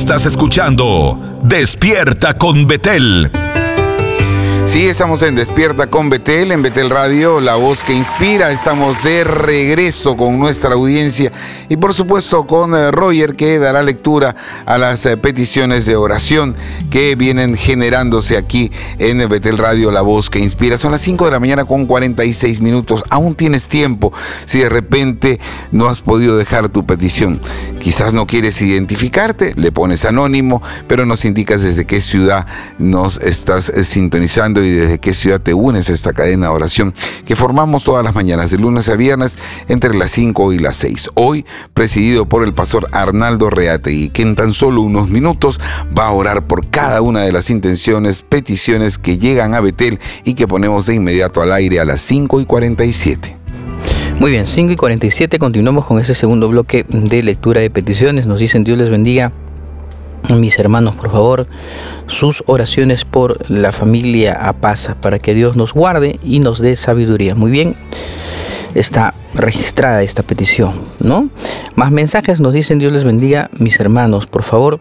Estás escuchando Despierta con Betel. Sí, estamos en Despierta con Betel, en Betel Radio, la voz que inspira. Estamos de regreso con nuestra audiencia y por supuesto con Roger, que dará lectura a las peticiones de oración que vienen generándose aquí en Betel Radio, la voz que inspira. Son las 5 de la mañana con 46 minutos. Aún tienes tiempo si de repente no has podido dejar tu petición. Quizás no quieres identificarte, le pones anónimo, pero nos indicas desde qué ciudad nos estás sintonizando y desde qué ciudad te unes a esta cadena de oración que formamos todas las mañanas, de lunes a viernes, entre las 5 y las 6. Hoy, presidido por el pastor Arnaldo Reategui, que en tan solo unos minutos va a orar por cada una de las intenciones, peticiones que llegan a Betel y que ponemos de inmediato al aire a las 5:47. Muy bien, 5:47, continuamos con ese segundo bloque de lectura de peticiones. Nos dicen: Dios les bendiga. Mis hermanos, por favor, sus oraciones por la familia Apaza, para que Dios nos guarde y nos dé sabiduría. Muy bien, está registrada esta petición, ¿no? Más mensajes nos dicen: Dios les bendiga. Mis hermanos, por favor,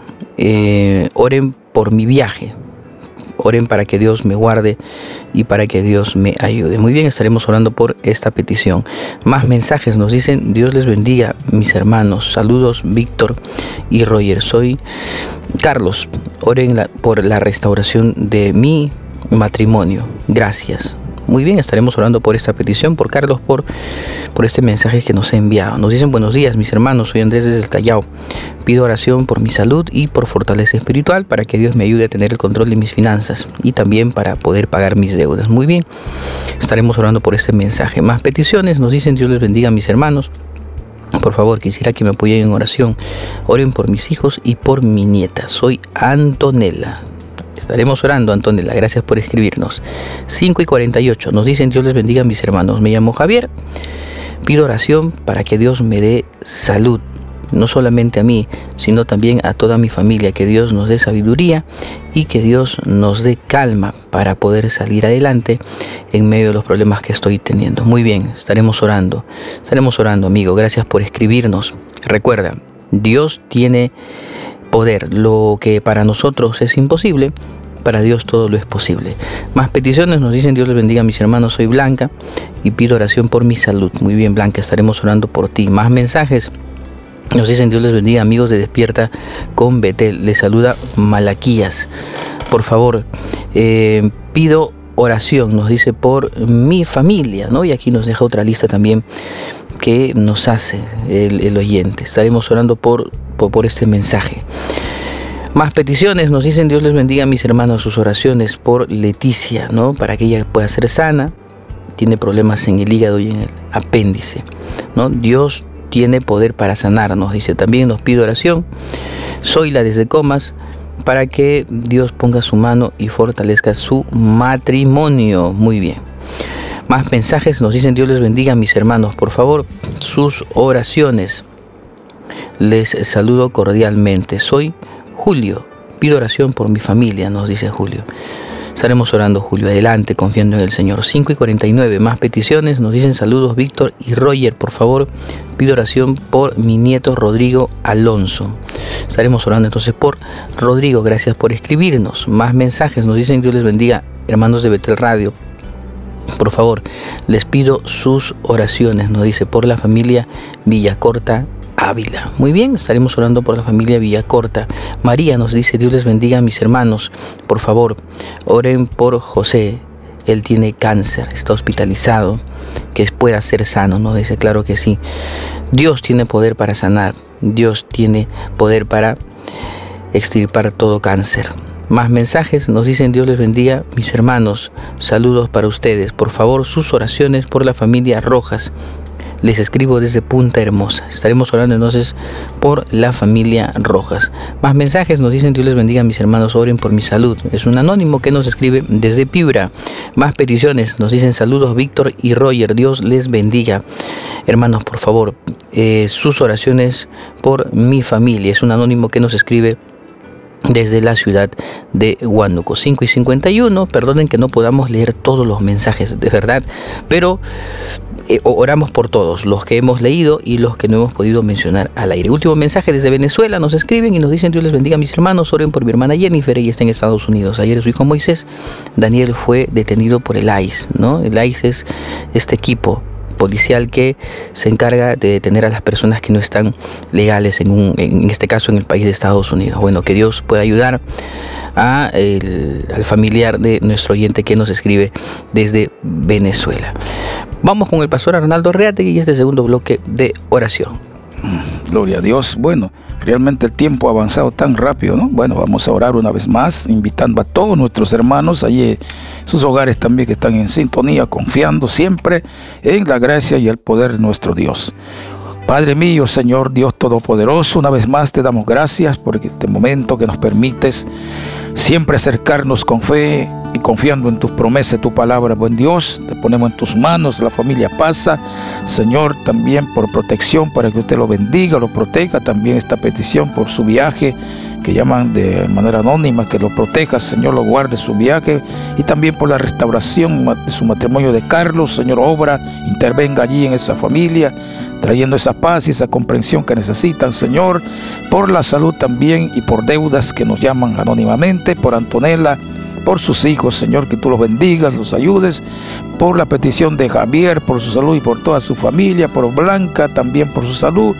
oren por mi viaje. Oren para que Dios me guarde y para que Dios me ayude. Muy bien, estaremos orando por esta petición. Más mensajes nos dicen: Dios les bendiga, mis hermanos. Saludos, Víctor y Roger. Soy Carlos. Oren por la restauración de mi matrimonio. Gracias. Muy bien, estaremos orando por esta petición, por Carlos, por este mensaje que nos ha enviado. Nos dicen: buenos días, mis hermanos, soy Andrés desde el Callao. Pido oración por mi salud y por fortaleza espiritual, para que Dios me ayude a tener el control de mis finanzas y también para poder pagar mis deudas. Muy bien, estaremos orando por este mensaje. Más peticiones nos dicen: Dios les bendiga, mis hermanos. Por favor, quisiera que me apoyen en oración. Oren por mis hijos y por mi nieta. Soy Antonella. Estaremos orando, Antonella. Gracias por escribirnos. 5:48. Nos dicen: Dios les bendiga, mis hermanos. Me llamo Javier. Pido oración para que Dios me dé salud. No solamente a mí, sino también a toda mi familia. Que Dios nos dé sabiduría y que Dios nos dé calma para poder salir adelante en medio de los problemas que estoy teniendo. Muy bien, estaremos orando. Estaremos orando, amigo. Gracias por escribirnos. Recuerda, Dios tiene poder. Lo que para nosotros es imposible, para Dios todo lo es posible. Más peticiones nos dicen: Dios les bendiga, mis hermanos. Soy Blanca y pido oración por mi salud. Muy bien, Blanca, estaremos orando por ti. Más mensajes nos dicen: Dios les bendiga, amigos de Despierta con Betel. Les saluda Malaquías. Por favor, pido oración, nos dice, por mi familia, ¿no? Y aquí nos deja otra lista también que nos hace el oyente. Estaremos orando por este mensaje. Más peticiones nos dicen: Dios les bendiga, mis hermanos. Sus oraciones por Leticia, ¿no? Para que ella pueda ser sana. Tiene problemas en el hígado y en el apéndice, ¿no? Dios tiene poder para sanar, nos dice. También nos pide oración. Soy la desde Comas, para que Dios ponga su mano y fortalezca su matrimonio. Muy bien. Más mensajes nos dicen: Dios les bendiga, mis hermanos. Por favor, sus oraciones. Les saludo cordialmente. Soy Julio. Pido oración por mi familia, nos dice Julio. Estaremos orando, Julio. Adelante, confiando en el Señor. 5:49. Más peticiones nos dicen: saludos, Víctor y Roger. Por favor, pido oración por mi nieto Rodrigo Alonso. Estaremos orando entonces por Rodrigo. Gracias por escribirnos. Más mensajes nos dicen: Dios les bendiga, hermanos de Betel Radio. Por favor, les pido sus oraciones, nos dice, por la familia Villacorta Ávila. Muy bien, estaremos orando por la familia Villacorta. María nos dice: Dios les bendiga, mis hermanos. Por favor, oren por José. Él tiene cáncer, está hospitalizado, que pueda ser sano, nos dice. Claro que sí. Dios tiene poder para sanar. Dios tiene poder para extirpar todo cáncer. Más mensajes nos dicen: Dios les bendiga, mis hermanos. Saludos para ustedes. Por favor, sus oraciones por la familia Rojas. Les escribo desde Punta Hermosa. Estaremos orando entonces por la familia Rojas. Más mensajes nos dicen: Dios les bendiga, mis hermanos. Oren por mi salud. Es un anónimo que nos escribe desde Piura. Más peticiones nos dicen: saludos, Víctor y Roger. Dios les bendiga. Hermanos, por favor, sus oraciones por mi familia. Es un anónimo que nos escribe desde la ciudad de Huánuco. 5:51. Perdonen que no podamos leer todos los mensajes, de verdad, pero oramos por todos, los que hemos leído y los que no hemos podido mencionar al aire. Último mensaje desde Venezuela, nos escriben y nos dicen: Dios les bendiga, mis hermanos, oren por mi hermana Jennifer, ella está en Estados Unidos. Ayer su hijo Moisés Daniel fue detenido por el ICE, ¿no? El ICE es este equipo policial que se encarga de detener a las personas que no están legales en este caso en el país de Estados Unidos. Bueno, que Dios pueda ayudar al familiar de nuestro oyente que nos escribe desde Venezuela. Vamos con el pastor Arnaldo Reategui y este segundo bloque de oración. Gloria a Dios. Bueno, realmente el tiempo ha avanzado tan rápido, ¿no? Bueno, vamos a orar una vez más, invitando a todos nuestros hermanos allí, sus hogares también, que están en sintonía, confiando siempre en la gracia y el poder de nuestro Dios. Padre mío, Señor Dios Todopoderoso, una vez más te damos gracias por este momento que nos permites siempre acercarnos con fe y confiando en tus promesas, tu palabra. Buen Dios, te ponemos en tus manos la familia Paza, Señor, también por protección, para que usted lo bendiga, lo proteja. También esta petición por su viaje, que llaman de manera anónima, que lo proteja, Señor, lo guarde su viaje, y también por la restauración de su matrimonio de Carlos. Señor, obra, intervenga allí en esa familia, trayendo esa paz y esa comprensión que necesitan, Señor, por la salud también y por deudas que nos llaman anónimamente, por Antonella, por sus hijos, Señor, que tú los bendigas, los ayudes, por la petición de Javier, por su salud y por toda su familia, por Blanca también por su salud,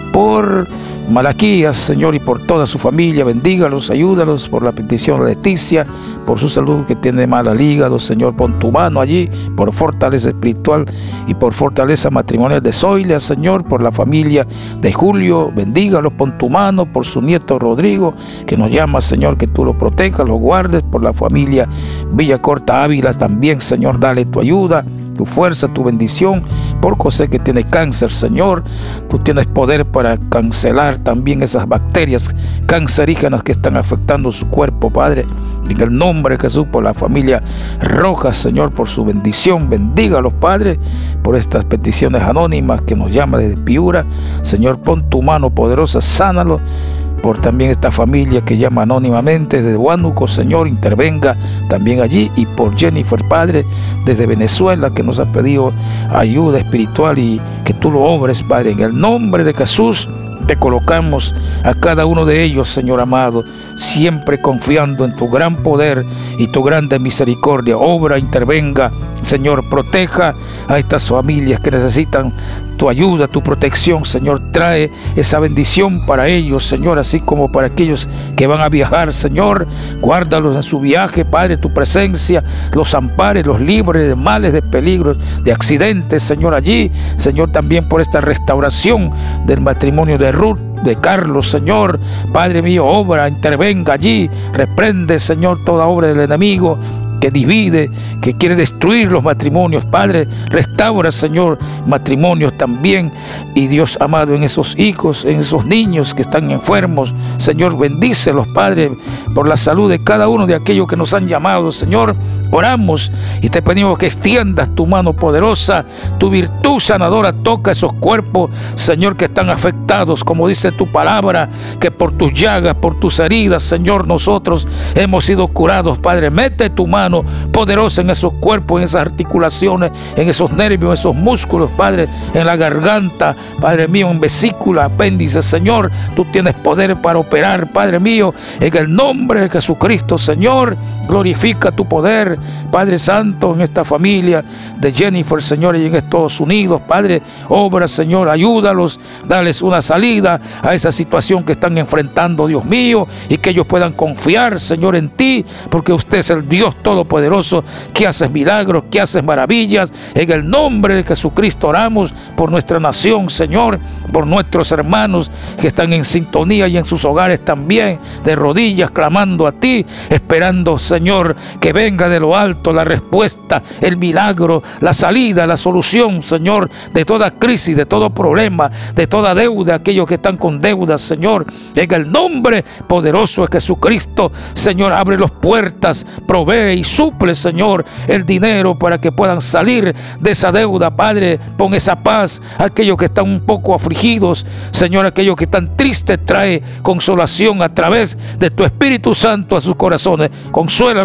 por Malaquías, Señor, y por toda su familia, bendígalos, ayúdalos, por la petición de Leticia, por su salud que tiene mal al hígado, Señor, pon tu mano allí, por fortaleza espiritual y por fortaleza matrimonial de Zoila, Señor, por la familia de Julio, bendígalos, pon tu mano, por su nieto Rodrigo, que nos llama, Señor, que tú lo protejas, lo guardes, por la familia Villacorta Ávila también, Señor, dale tu ayuda, tu fuerza, tu bendición, por José que tiene cáncer, Señor, tú tienes poder para cancelar también esas bacterias cancerígenas que están afectando su cuerpo, Padre, en el nombre de Jesús, por la familia Rojas, Señor, por su bendición, bendígalos, Padre, por estas peticiones anónimas que nos llama desde Piura, Señor, pon tu mano poderosa, sánalo, por también esta familia que llama anónimamente desde Huánuco, Señor, intervenga también allí, y por Jennifer, Padre, desde Venezuela, que nos ha pedido ayuda espiritual y que tú lo obres, Padre, en el nombre de Jesús. Te colocamos a cada uno de ellos, Señor amado, siempre confiando en tu gran poder y tu grande misericordia. Obra, intervenga, Señor, proteja a estas familias que necesitan tu ayuda, tu protección, Señor. Trae esa bendición para ellos, Señor, así como para aquellos que van a viajar, Señor. Guárdalos en su viaje, Padre, tu presencia los ampare, los libre de males, de peligros, de accidentes, Señor, allí, Señor, también por esta restauración del matrimonio de Ruth, de Carlos, Señor, Padre mío, obra, intervenga allí, reprende, Señor, toda obra del enemigo que divide, que quiere destruir los matrimonios. Padre, restaura, Señor, matrimonios también, y Dios amado, en esos hijos, en esos niños que están enfermos, Señor, bendícelos, Padre, por la salud de cada uno de aquellos que nos han llamado, Señor. Oramos y te pedimos que extiendas tu mano poderosa, tu virtud sanadora, toca esos cuerpos, Señor, que están afectados, como dice tu palabra, que por tus llagas, por tus heridas, Señor, nosotros hemos sido curados. Padre, mete tu mano poderosa en esos cuerpos, en esas articulaciones, en esos nervios, en esos músculos, Padre, en la garganta, Padre mío, en vesícula, apéndice, Señor, tú tienes poder para operar, Padre mío, en el nombre de Jesucristo, Señor, glorifica tu poder, Padre Santo, en esta familia de Jennifer, Señor, y en Estados Unidos, Padre, obra, Señor, ayúdalos, dales una salida a esa situación que están enfrentando, Dios mío, y que ellos puedan confiar, Señor, en ti, porque usted es el Dios Todopoderoso, que haces milagros, que haces maravillas. En el nombre de Jesucristo oramos por nuestra nación, Señor, por nuestros hermanos que están en sintonía y en sus hogares también, de rodillas, clamando a ti, esperando, Señor, que venga de lo alto la respuesta, el milagro, la salida, la solución, Señor, de toda crisis, de todo problema, de toda deuda, aquellos que están con deudas, Señor, en el nombre poderoso de Jesucristo, Señor, abre las puertas, provee y suple, Señor, el dinero para que puedan salir de esa deuda, Padre. Pon esa paz a aquellos que están un poco afligidos, Señor, aquellos que están tristes, trae consolación a través de tu Espíritu Santo a sus corazones. Consuélalos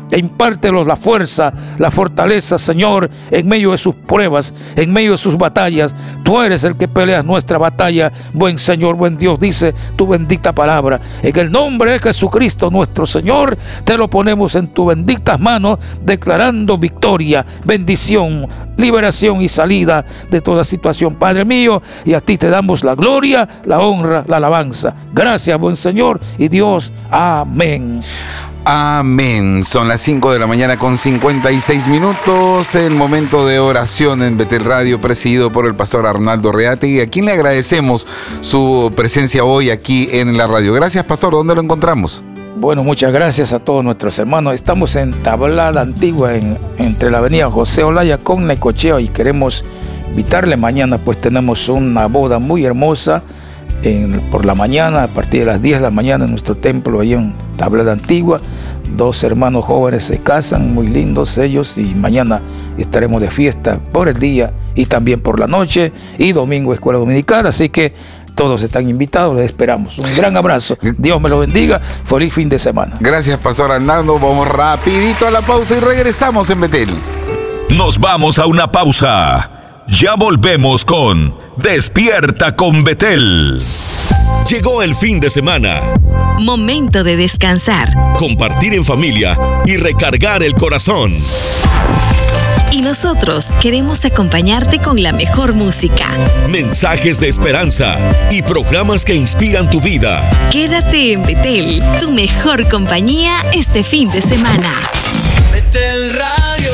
e impártelos la fuerza, la fortaleza, Señor, en medio de sus pruebas, en medio de sus batallas. Tú eres el que peleas nuestra batalla, buen Señor, buen Dios, dice tu bendita palabra. En el nombre de Jesucristo nuestro Señor, te lo ponemos en tus benditas manos, declarando victoria, bendición, liberación y salida de toda situación, Padre mío, y a ti te damos la gloria, la honra, la alabanza. Gracias, buen Señor y Dios. Amén. Amén. Son las 5 de la mañana con 56 minutos. El momento de oración en Betel Radio, presidido por el pastor Arnaldo Reategui, a quien le agradecemos su presencia hoy aquí en la radio. Gracias, pastor. ¿Dónde lo encontramos? Bueno, muchas gracias a todos nuestros hermanos. Estamos en Tablada Antigua, entre la avenida José Olaya con Necochea, y queremos invitarle mañana, pues tenemos una boda muy hermosa por la mañana, a partir de las 10 de la mañana en nuestro templo ahí en Tablada Antigua. 2 hermanos jóvenes se casan, muy lindos ellos, y mañana estaremos de fiesta por el día y también por la noche, y domingo escuela dominical, así que todos están invitados, les esperamos. Un gran abrazo, Dios me lo bendiga, feliz fin de semana. Gracias, pastor Arnaldo. Vamos rapidito a la pausa y regresamos en Betel. Nos vamos a una pausa. Ya volvemos con Despierta con Betel. Llegó el fin de semana. Momento de descansar, Compartir en familia y recargar el corazón. y nosotros queremos acompañarte con la mejor música. Mensajes de esperanza y programas que inspiran tu vida. Quédate en Betel, tu mejor compañía este fin de semana. Betel Radio,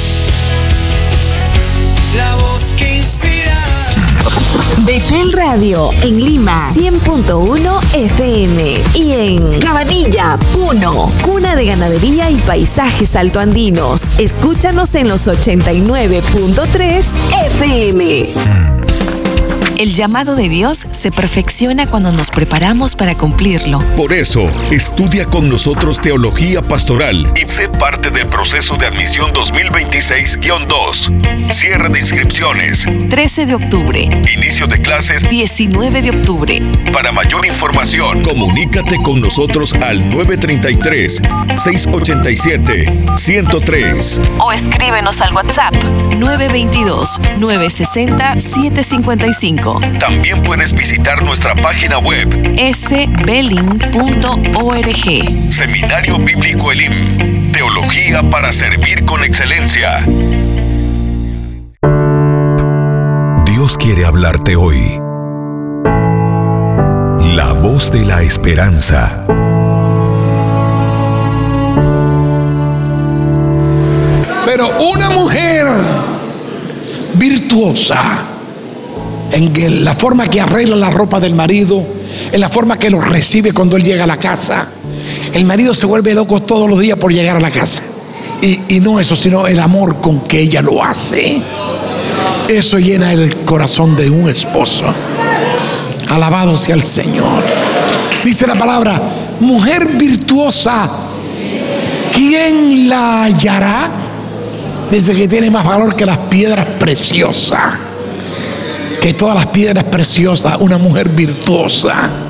la voz que inspira. Betel Radio en Lima 100.1 FM y en Cabanilla, Puno, cuna de ganadería y paisajes altoandinos. Escúchanos en los 89.3 FM. El llamado de Dios se perfecciona cuando nos preparamos para cumplirlo. Por eso, estudia con nosotros Teología Pastoral y sé parte del proceso de admisión 2026-2. Cierre de inscripciones. 13 de octubre. Inicio de clases 19 de octubre. Para mayor información, comunícate con nosotros al 933-687-103. O escríbenos al WhatsApp 922-960-755. También puedes visitar nuestra página web sbelling.org. Seminario Bíblico Elim. Teología para servir con excelencia. Dios quiere hablarte hoy. La voz de la esperanza. Pero una mujer virtuosa en la forma que arregla la ropa del marido, en la forma que lo recibe cuando él llega a la casa. El marido se vuelve loco todos los días por llegar a la casa. Y no eso, sino el amor con que ella lo hace. Eso llena el corazón de un esposo. Alabado sea el Señor. Dice la palabra, mujer virtuosa, ¿quién la hallará? Dice que tiene más valor que las piedras preciosas. Que todas las piedras preciosas, una mujer virtuosa.